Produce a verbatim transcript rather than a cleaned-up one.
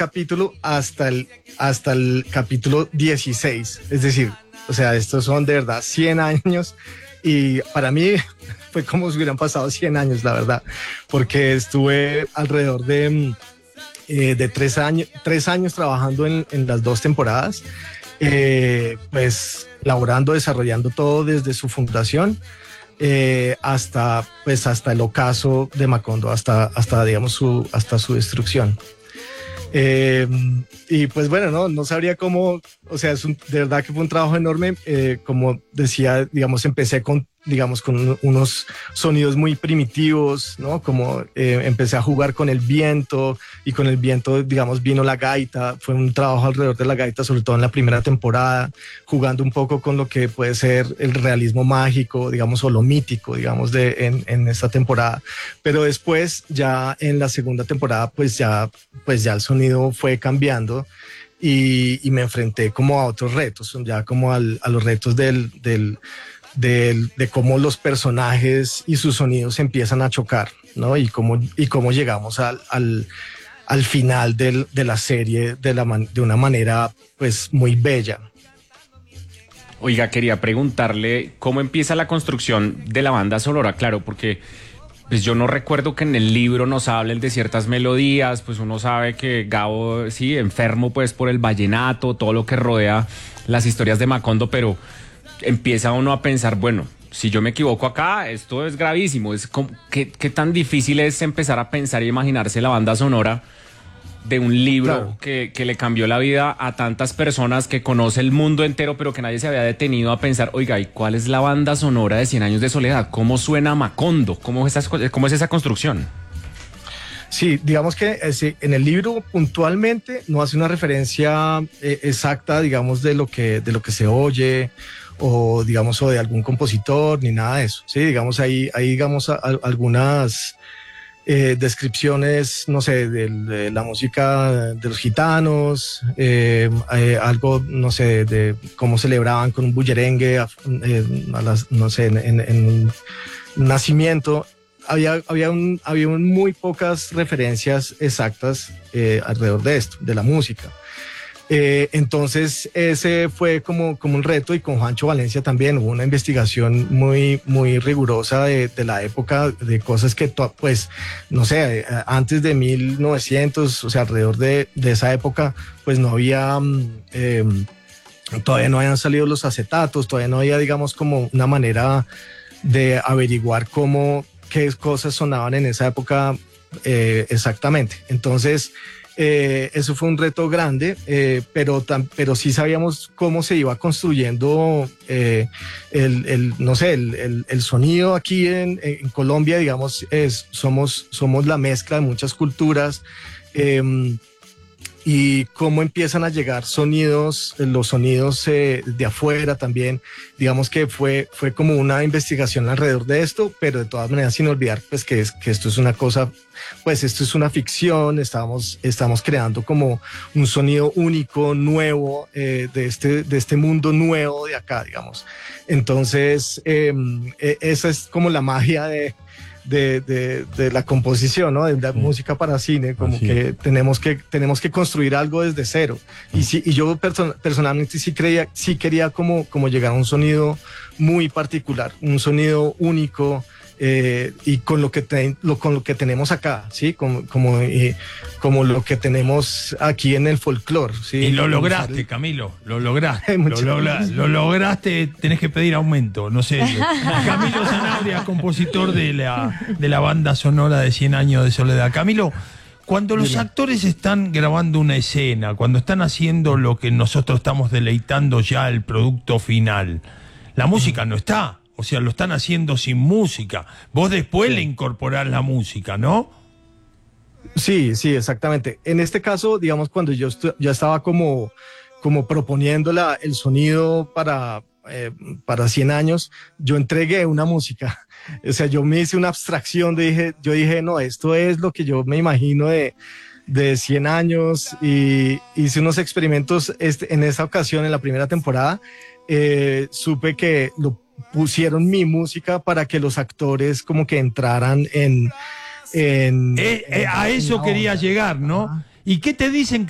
capítulo hasta el, hasta el capítulo dieciséis. Es decir, o sea, estos son de verdad cien años y para mí fue como si hubieran pasado cien años, la verdad, porque estuve alrededor de, eh, de tres, años, tres años trabajando en, en las dos temporadas, eh, pues laborando, desarrollando todo desde su fundación. Eh, hasta pues hasta el ocaso de Macondo, hasta hasta digamos su hasta su destrucción. Eh, y pues bueno, no, no sabría cómo, o sea, es un, de verdad que fue un trabajo enorme. Eh, como decía, digamos, empecé con, digamos, con unos sonidos muy primitivos, ¿no? Como eh, empecé a jugar con el viento y con el viento, digamos, vino la gaita. Fue un trabajo alrededor de la gaita, sobre todo en la primera temporada, jugando un poco con lo que puede ser el realismo mágico, digamos, o lo mítico, digamos, de, en, en esta temporada. Pero después, ya en la segunda temporada, pues ya, pues ya el sonido fue cambiando y, y me enfrenté como a otros retos, ya como al, a los retos del... del De, de cómo los personajes y sus sonidos empiezan a chocar, ¿no? Y cómo, y cómo llegamos al, al, al final del, de la serie de, la man, de una manera pues muy bella. Oiga, quería preguntarle cómo empieza la construcción de la banda sonora, claro, porque pues yo no recuerdo que en el libro nos hablen de ciertas melodías, pues uno sabe que Gabo, sí, enfermo pues por el vallenato, todo lo que rodea las historias de Macondo, pero empieza uno a pensar, bueno, si yo me equivoco acá, esto es gravísimo. Es como, ¿qué, qué tan difícil es empezar a pensar y imaginarse la banda sonora de un libro claro. que, que le cambió la vida a tantas personas, que conoce el mundo entero, pero que nadie se había detenido a pensar, oiga, ¿y cuál es la banda sonora de Cien Años de Soledad? ¿Cómo suena Macondo? ¿Cómo es esa, cómo es esa construcción? Sí, digamos que eh, en el libro puntualmente no hace una referencia eh, exacta, digamos, de lo que, de lo que se oye, o digamos, o de algún compositor, ni nada de eso, sí, digamos, ahí, ahí digamos, a, a, algunas eh, descripciones, no sé, de, de la música de los gitanos, eh, eh, algo, no sé, de cómo celebraban con un bullerengue, eh, a las, no sé, en, en, en un nacimiento. Había, había, un, había un muy pocas referencias exactas eh, alrededor de esto, de la música. Eh, entonces ese fue como, como un reto, y con Juancho Valencia también hubo una investigación muy, muy rigurosa de, de la época, de cosas que pues no sé, antes de mil novecientos, o sea, alrededor de, de esa época, pues no había, eh, todavía no habían salido los acetatos, todavía no había, digamos, como una manera de averiguar cómo, qué cosas sonaban en esa época eh, exactamente. Entonces Eh, eso fue un reto grande, eh, pero, tam, pero sí sabíamos cómo se iba construyendo eh, el, el, no sé, el, el, el sonido aquí en, en Colombia, digamos, es, somos, somos la mezcla de muchas culturas, eh, y cómo empiezan a llegar sonidos, los sonidos eh, de afuera también. Digamos que fue, fue como una investigación alrededor de esto, pero de todas maneras sin olvidar pues que, es, que esto es una cosa, pues esto es una ficción, estamos, estamos creando como un sonido único, nuevo, eh, de, este, de este mundo nuevo de acá, digamos. Entonces, eh, esa es como la magia de... De, de, de la composición, ¿no? De la sí. música para cine, como Así que tenemos que tenemos que construir algo desde cero. Mm. Y, sí, y yo person, personalmente sí creía, sí quería como, como llegar a un sonido muy particular, un sonido único, eh, y con lo que te, lo, con lo que tenemos acá, sí, como como, eh, como lo que tenemos aquí en el folclore, sí. Y lo lograste, Camilo, lo lograste, lo, logra, lo lograste. Tenés que pedir aumento, no sé. Camilo Zanabria, compositor de la de la banda sonora de Cien Años de Soledad. Camilo, cuando los actores están grabando una escena, cuando están haciendo lo que nosotros estamos deleitando ya el producto final, la música no está. O sea, lo están haciendo sin música. Vos después sí. le incorporás la música, ¿no? Sí, sí, exactamente. En este caso, digamos, cuando yo ya estaba como, como proponiendo la, el sonido para, eh, para Cien Años, yo entregué una música. O sea, yo me hice una abstracción, de, dije, yo dije, no, esto es lo que yo me imagino de, de Cien Años, y hice unos experimentos este, en esa ocasión, en la primera temporada, eh, supe que lo pusieron mi música para que los actores como que entraran en... en, eh, eh, en a eso quería llegar, ¿no? Ajá. ¿Y qué te dicen?